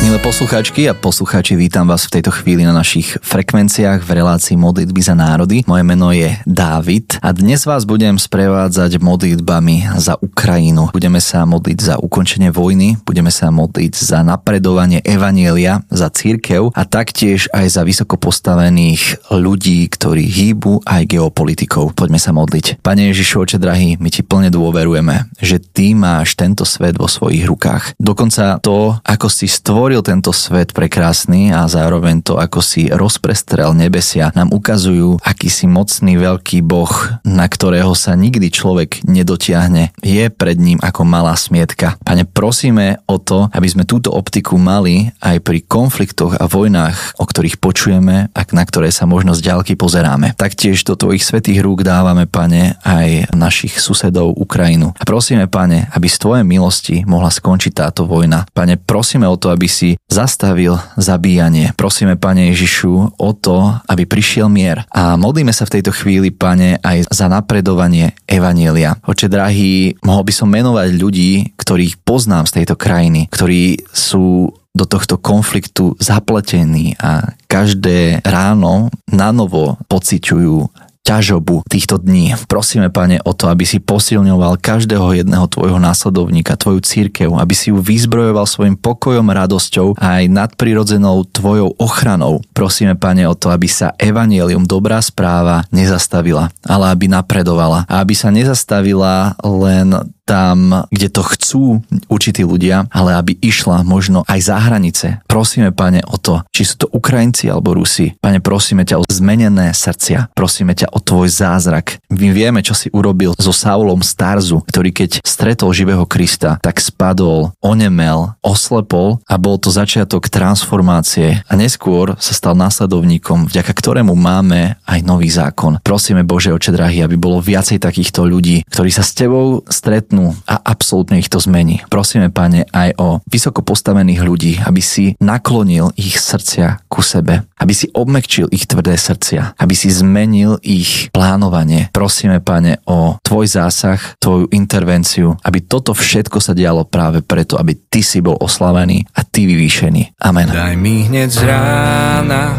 Milé poslucháčky a poslucháči, vítam vás v tejto chvíli na našich frekvenciách v relácii Modlitby za národy. Moje meno je Dávid a dnes vás budem sprevádzať modlitbami za Ukrajinu. Budeme sa modliť za ukončenie vojny, budeme sa modliť za napredovanie evanjelia, za cirkev a taktiež aj za vysoko postavených ľudí, ktorí hýbu aj geopolitikou. Poďme sa modliť. Pane Ježišu, Oče drahý, my ti plne dôverujeme, že ty máš tento svet vo svojich rukách. Dokonca to, ako si stvoril tento svet prekrásny a zároveň to, ako si rozprestrel nebesia, nám ukazujú, aký si mocný veľký Boh, na ktorého sa nikdy človek nedotiahne. Je pred ním ako malá smietka. Pane, prosíme o to, aby sme túto optiku mali aj pri konfliktoch a vojnách, o ktorých počujeme a na ktoré sa možno z ďalky pozeráme. Taktiež do tvojich svätých rúk dávame, Pane, aj našich susedov Ukrajinu. A prosíme, Pane, aby z tvojej milosti mohla skončiť táto vojna. Pane, prosíme o to, aby si zastavil zabíjanie. Prosíme, Pane Ježišu, o to, aby prišiel mier. A modlíme sa v tejto chvíli, Pane, aj za napredovanie evanjelia. Oče drahý, mohol by som menovať ľudí, ktorých poznám z tejto krajiny, ktorí sú do tohto konfliktu zapletení a každé ráno nanovo pociťujú ťažobu týchto dní. Prosíme, Pane, o to, aby si posilňoval každého jedného tvojho následovníka, tvoju cirkev, aby si ju vyzbrojoval svojim pokojom, radosťou a aj nadprirodzenou tvojou ochranou. Prosíme, Pane, o to, aby sa evanjelium, dobrá správa, nezastavila, ale aby napredovala. A aby sa nezastavila len tam, kde to chcú určití ľudia, ale aby išla možno aj za hranice. Prosíme, Pane, o to, či sú to Ukrajinci alebo Rusi. Pane, prosíme ťa o zmenené srdcia. Prosíme ťa o tvoj zázrak. My vieme, čo si urobil so Saulom z Tarzu, ktorý keď stretol živého Krista, tak spadol, onemel, oslepol a bol to začiatok transformácie a neskôr sa stal následovníkom, vďaka ktorému máme aj nový zákon. Prosíme, Bože, Oče drahý, aby bolo viacej takýchto ľudí, ktorí sa s tebou stretnú a absolútne ich to zmení. Prosíme, Pane, aj o vysoko postavených ľudí, aby si naklonil ich srdcia ku sebe, aby si obmekčil ich tvrdé srdcia, aby si zmenil ich plánovanie. Prosíme, Pane, o tvoj zásah, tvoju intervenciu, aby toto všetko sa dialo práve preto, aby ty si bol oslavený a ty vyvýšený. Amen. Daj mi hneď z rána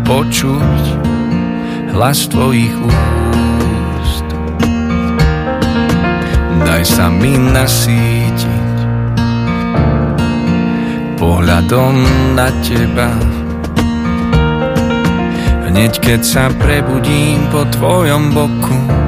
počuť hlas tvojich úst. Daj sa mi nasýtiť pohľadom na teba. Hneď keď sa prebudím po tvojom boku,